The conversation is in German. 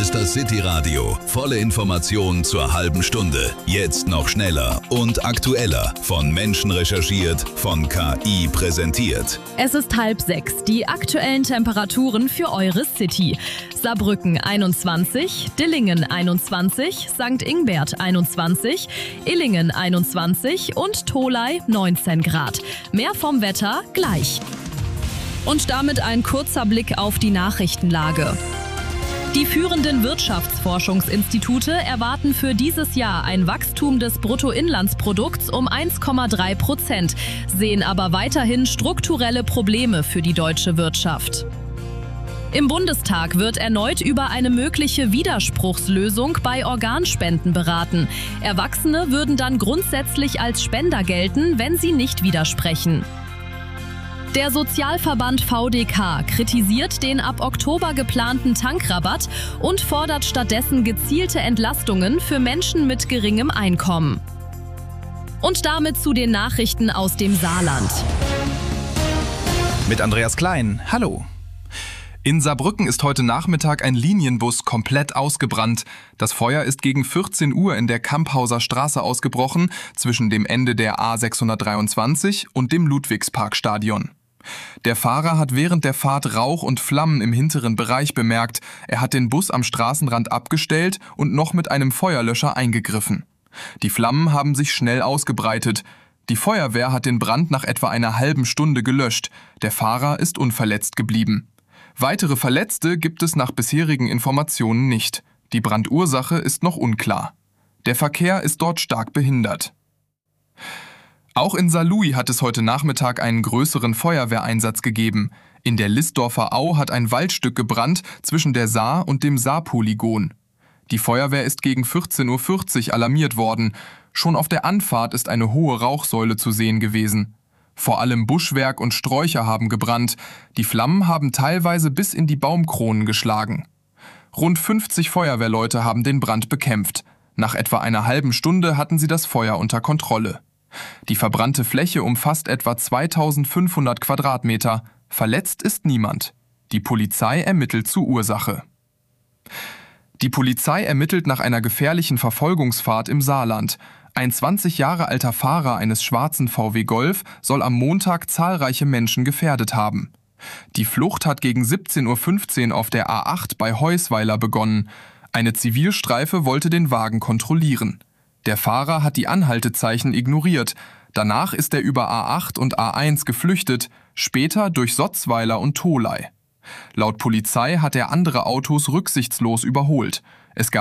ist das City-Radio. Volle Informationen zur halben Stunde. Jetzt noch schneller und aktueller. Von Menschen recherchiert, von KI präsentiert. Es ist 5:30. Die aktuellen Temperaturen für eure City. Saarbrücken 21, Dillingen 21, St. Ingbert 21, Illingen 21 und Tholey 19 Grad. Mehr vom Wetter gleich. Und damit ein kurzer Blick auf die Nachrichtenlage. Die führenden Wirtschaftsforschungsinstitute erwarten für dieses Jahr ein Wachstum des Bruttoinlandsprodukts um 1,3%, sehen aber weiterhin strukturelle Probleme für die deutsche Wirtschaft. Im Bundestag wird erneut über eine mögliche Widerspruchslösung bei Organspenden beraten. Erwachsene würden dann grundsätzlich als Spender gelten, wenn sie nicht widersprechen. Der Sozialverband VDK kritisiert den ab Oktober geplanten Tankrabatt und fordert stattdessen gezielte Entlastungen für Menschen mit geringem Einkommen. Und damit zu den Nachrichten aus dem Saarland. Mit Andreas Klein. Hallo. In Saarbrücken ist heute Nachmittag ein Linienbus komplett ausgebrannt. Das Feuer ist gegen 14 Uhr in der Kamphauser Straße ausgebrochen, zwischen dem Ende der A623 und dem Ludwigsparkstadion. Der Fahrer hat während der Fahrt Rauch und Flammen im hinteren Bereich bemerkt. Er hat den Bus am Straßenrand abgestellt und noch mit einem Feuerlöscher eingegriffen. Die Flammen haben sich schnell ausgebreitet. Die Feuerwehr hat den Brand nach etwa einer halben Stunde gelöscht. Der Fahrer ist unverletzt geblieben. Weitere Verletzte gibt es nach bisherigen Informationen nicht. Die Brandursache ist noch unklar. Der Verkehr ist dort stark behindert. Auch in Saarlouis hat es heute Nachmittag einen größeren Feuerwehreinsatz gegeben. In der Listdorfer Au hat ein Waldstück gebrannt zwischen der Saar und dem Saarpolygon. Die Feuerwehr ist gegen 14:40 Uhr alarmiert worden. Schon auf der Anfahrt ist eine hohe Rauchsäule zu sehen gewesen. Vor allem Buschwerk und Sträucher haben gebrannt. Die Flammen haben teilweise bis in die Baumkronen geschlagen. Rund 50 Feuerwehrleute haben den Brand bekämpft. Nach etwa einer halben Stunde hatten sie das Feuer unter Kontrolle. Die verbrannte Fläche umfasst etwa 2500 Quadratmeter. Verletzt ist niemand. Die Polizei ermittelt zur Ursache. Die Polizei ermittelt nach einer gefährlichen Verfolgungsfahrt im Saarland. Ein 20 Jahre alter Fahrer eines schwarzen VW Golf soll am Montag zahlreiche Menschen gefährdet haben. Die Flucht hat gegen 17:15 Uhr auf der A8 bei Heusweiler begonnen. Eine Zivilstreife wollte den Wagen kontrollieren. Der Fahrer hat die Anhaltezeichen ignoriert. Danach ist er über A8 und A1 geflüchtet, später durch Sotzweiler und Tholey. Laut Polizei hat er andere Autos rücksichtslos überholt. Es gab